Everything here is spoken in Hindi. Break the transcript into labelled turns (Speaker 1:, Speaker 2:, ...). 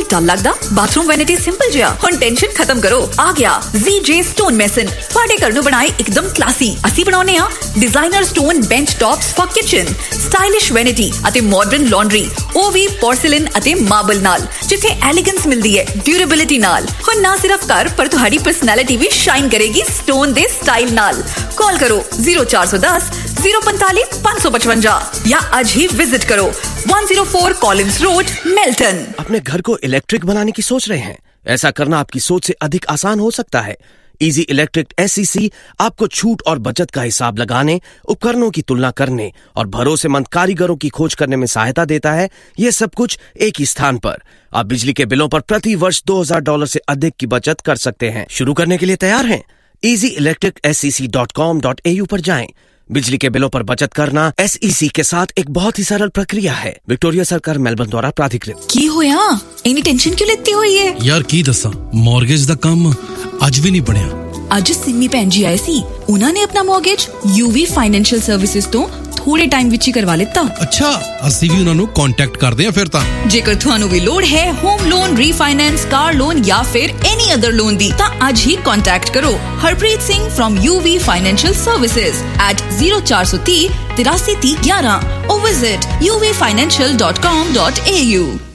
Speaker 1: डल लगदा बाथरूम वैनिटी सिंपल जिहा हुण टेंशन खत्म करो आ गया ZJ स्टोन मेसन तुहाडे घर नूं बनाए एकदम क्लासी ਅਸੀਂ ਬਣਾਉਨੇ ਆ designer stone bench tops for kitchen stylish vanity ਅਤੇ मॉडर्न लॉन्ड्री ਉਹ ਵੀ पोर्सिलिन ਅਤੇ मार्बल नाल जिथे एलिगेंस मिलदी है ड्यूरेबिलिटी नाल हुण ना सिर्फ घर पर तुहाडी पर्सनैलिटी भी शाइन करेगी स्टोन दे स्टाइल नाल कॉल करो 0410 045 555 या आज ही विजिट करो 104 कॉलिंस रोड मेल्टन।
Speaker 2: अपने घर को इलेक्ट्रिक बनाने की सोच रहे हैं? ऐसा करना आपकी सोच से अधिक आसान हो सकता है। इजी इलेक्ट्रिक SEC आपको छूट और बचत का हिसाब लगाने, उपकरणों की तुलना करने और भरोसेमंद कारीगरों की खोज करने में सहायता देता है। ये सब कुछ एक ही स्थान पर। आप बिजली के बिलों पर प्रति वर्ष $2000 से अधिक की बचत कर सकते हैं। शुरू करने के लिए तैयार हैं? easyelectricsec.com.au पर जाएं। बिजली के बिलों पर बचत करना SEC के साथ एक बहुत ही सरल प्रक्रिया है। विक्टोरिया सरकार मेलबर्न द्वारा प्राधिकृत।
Speaker 1: की होया इन्नी टेंशन क्यों लेती हुई है
Speaker 3: यार? की दसा मॉर्गेज दा काम ਅੱਜ ਵੀ ਨਹੀਂ ਬਣਿਆ।
Speaker 1: ਅੱਜ ਸਿੰਮੀ ਭੈਣ ਜੀ ਆਏ ਸੀ ਉਹਨਾਂ ਨੇ ਆਪਣਾ ਮੌਰਗੇਜ UV ਫਾਈਨੈਂਸ਼ੀਅਲ ਸਰਵਿਸਿਜ਼ ਤੋਂ ਥੋੜੇ ਟਾਈਮ ਵਿੱਚ ਹੀ ਕਰਵਾ ਲਿੱਤਾ।
Speaker 3: ਅੱਛਾ ਅਸੀਂ ਵੀ ਉਹਨਾਂ ਨੂੰ ਕੰਟੈਕਟ ਕਰਦੇ ਹਾਂ ਫਿਰ ਤਾਂ।
Speaker 1: ਜੇਕਰ ਤੁਹਾਨੂੰ ਵੀ ਲੋੜ ਹੈ home loan refinance car loan ਜਾਂ ਫਿਰ ਐਨੀ ਅਦਰ ਲੋਨ ਦੀ ਤਾਂ ਅੱਜ ਹੀ ਕੰਟੈਕਟ ਕਰੋ Harpreet Singh from UV Financial Services at 0430 83 11 or visit uvfinancial.com.au।